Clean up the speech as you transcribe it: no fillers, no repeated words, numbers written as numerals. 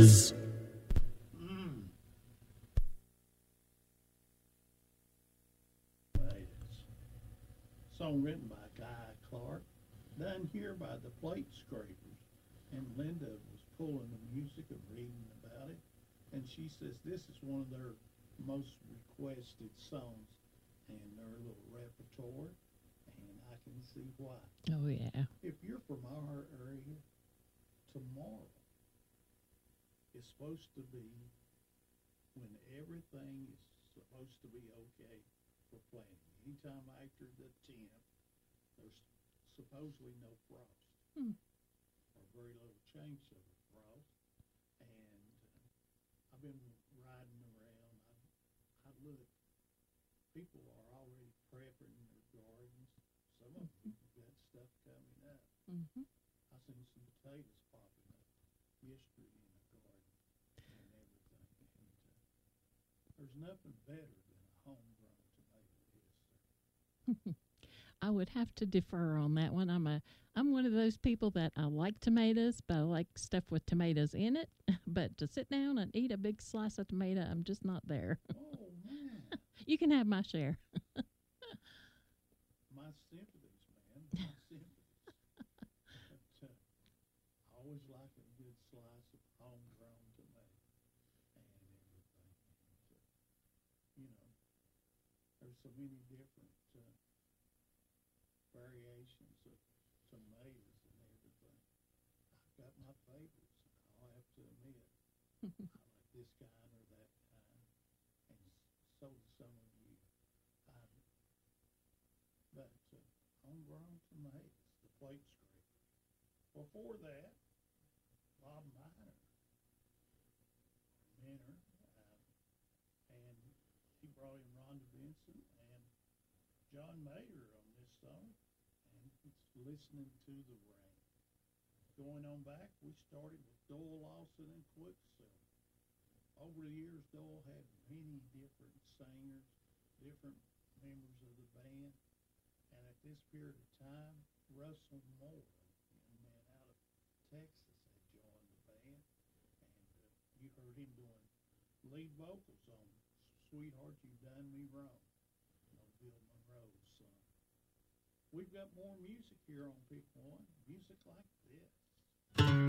tomatoes. Tomatoes. Song written by Guy Clark, done here by the Plate Scrapers. And Linda was pulling the music and reading about it. And she says this is one of their most requested songs in their little repertoire. And I can see why. Oh, yeah. If you're from our area, tomorrow is supposed to be when everything is supposed to be okay for planting. Anytime after the 10th, there's supposedly no frost or very little chance of a frost. And I've been riding around. I look, people are already prepping their gardens. Some of them have got stuff coming up. Mm-hmm. I seen some potatoes popping up yesterday in the garden and everything. And there's nothing better than a homegrown tomato, is there? I would have to defer on that one. I'm one of those people that I like tomatoes, but I like stuff with tomatoes in it. But to sit down and eat a big slice of tomato, I'm just not there. Oh, man. You can have my share. My sympathies, man. My sympathies. But I always like a good slice of homegrown tomato and everything. And, there's so many different variations of tomatoes and everything. I've got my favorites, I'll have to admit. I like this kind or that kind, and so do some of you. But homegrown tomatoes, the Plate Scraper. Before that, Bob Minner, and he brought in Rhonda Benson and John Mayer on this song, and it's Listening to the Rain. Going on back, we started with Doyle Lawson and Quicksilver. Over the years, Doyle had many different singers, different members of the band, and at this period of time, Russell Moore, a young man out of Texas, had joined the band, and you heard him doing lead vocals on Sweetheart, You Done Me Wrong, Bill Monroe's song. We've got more music here on Pick One, music like this.